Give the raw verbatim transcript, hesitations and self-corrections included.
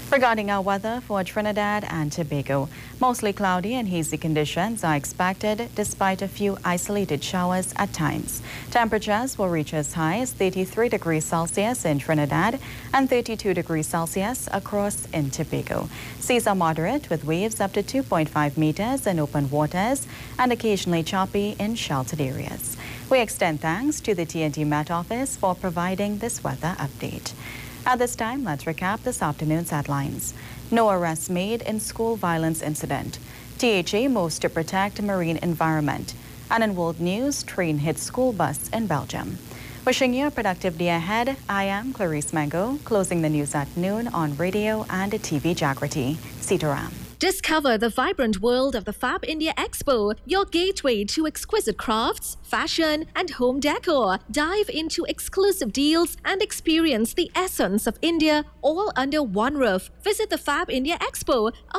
Regarding our weather for Trinidad and Tobago, mostly cloudy and hazy conditions are expected despite a few isolated showers at times. Temperatures will reach as high as thirty-three degrees Celsius in Trinidad and thirty-two degrees Celsius across in Tobago. Seas are moderate with waves up to two point five meters in open waters and occasionally choppy in sheltered areas. We extend thanks to the T N T Met Office for providing this weather update. At this time, let's recap this afternoon's headlines. No arrests made in school violence incident. T H A moves to protect marine environment. And in world news, train hits school bus in Belgium. Wishing you a productive day ahead, I am Clarice Mango, closing the news at noon on radio and T V Jagrati. Sitaram. Discover the vibrant world of the Fab India Expo, your gateway to exquisite crafts, fashion and home decor. Dive into exclusive deals and experience the essence of India all under one roof. Visit the Fab India Expo,